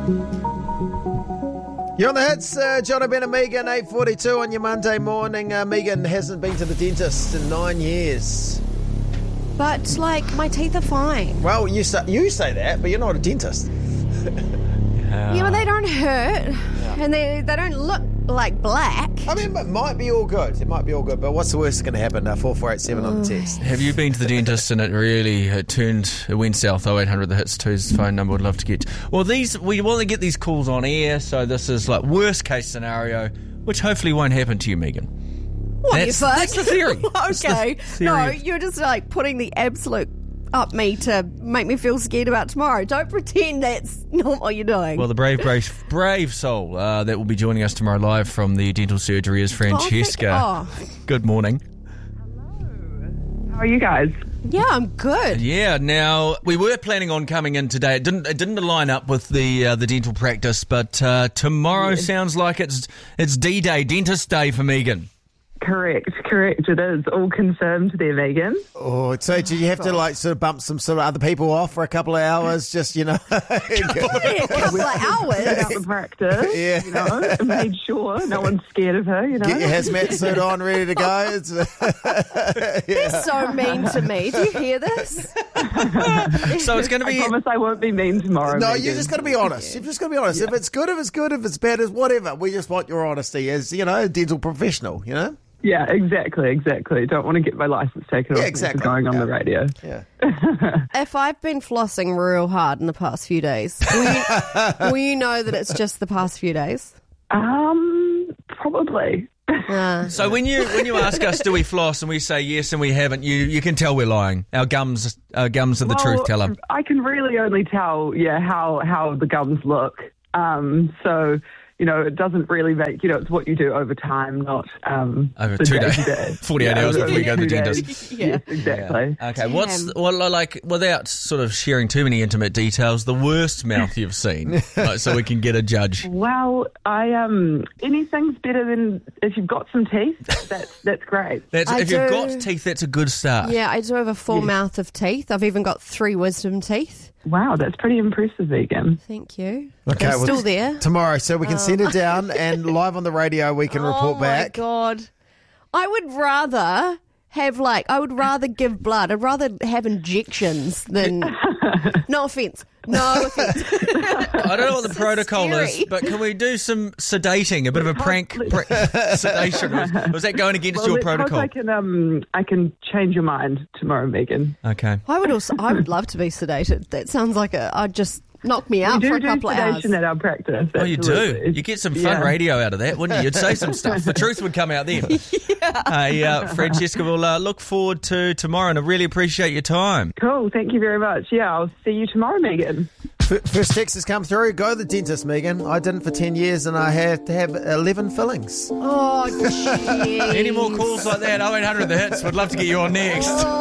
You're on the hits, John Ben and Megan, 8:42 on your Monday morning. Megan hasn't been to the dentist in 9 years. But, my teeth are fine. Well, you say that, but you're not a dentist. Yeah, but they don't hurt. Yeah. And they don't look like black. I mean, it might be all good. It might be all good. But what's the worst that's going to happen? 4487 on the text. Have you been to the dentist and it went south? 0800 the hits 2's phone number. Would love to get. Well, we want to get these calls on air, so this is like worst case scenario, which hopefully won't happen to you, Megan. What the fuck? That's the theory. Okay. No, you're just putting the absolute up me to make me feel scared about tomorrow. Don't pretend that's not what you're doing. Well, the brave soul that will be joining us tomorrow live from the dental surgery is Francesca. Good morning. Hello. How are you guys? Yeah, I'm good. Yeah, now we were planning on coming in today. It didn't line up with the dental practice, but tomorrow sounds like it's D-Day, Dentist Day for Megan. Correct. It is all confirmed there, Megan. Oh, so do you have to sort of bump some sort of other people off for a couple of hours? Just a couple of hours. Out the practice. Yeah. And made sure no one's scared of her. Get your hazmat suit on, ready to go. They're so mean to me. Do you hear this? So it's going to be. I promise I won't be mean tomorrow. No, Megan. you're just going to be honest. You've just got to be honest. Yeah. If it's good, if it's good, if it's bad, it's whatever. We just want your honesty as a dental professional. Yeah, exactly. Don't want to get my license taken off for going on the radio. Yeah. If I've been flossing real hard in the past few days, will you know that it's just the past few days? Probably. So when you ask us, do we floss, and we say yes and we haven't, you can tell we're lying. Our gums are the truth teller. I can really only tell, how the gums look. So. It doesn't really make, it's what you do over time, not over 2 days, 48 hours before you go to the dentist. Yes, exactly. Yeah. Okay, without sort of sharing too many intimate details, the worst mouth you've seen, so we can get a judge? Well, anything's better than if you've got some teeth. That's great. If you've got teeth, that's a good start. Yeah, I do have a full mouth of teeth. I've even got 3 wisdom teeth. Wow, that's pretty impressive, Megan. Thank you. Okay, they're still there. Tomorrow, so we can send it down and live on the radio we can report back. Oh, my God. I would rather have, give blood. I'd rather have injections than... No offence. No offence. I don't know what the protocol is, but can we do some sedating, a bit of a prank sedation? Was that going against your protocol? I can change your mind tomorrow, Megan. Okay. I would love to be sedated. That sounds like I'd just knock me out for a couple of hours. We do sedation at our practice. Oh, you do? You get some fun radio out of that, wouldn't you? You'd say some stuff. The truth would come out then. Hey, Francesca, we'll look forward to tomorrow, and I really appreciate your time. Cool. Thank you very much. Yeah, I'll see you tomorrow, Megan. First text has come through. Go to the dentist, Megan. I didn't for 10 years, and I had to have 11 fillings. Oh, jeez. Any more calls like that? 0800 the hits. Would love to get you on next.